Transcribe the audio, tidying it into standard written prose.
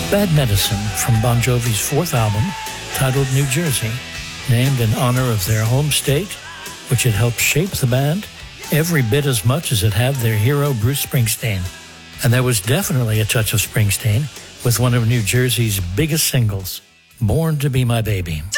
Bad Medicine from Bon Jovi's fourth album, titled New Jersey, named in honor of their home state, which had helped shape the band every bit as much as it had their hero Bruce Springsteen. And there was definitely a touch of Springsteen with one of New Jersey's biggest singles, Born to Be My Baby.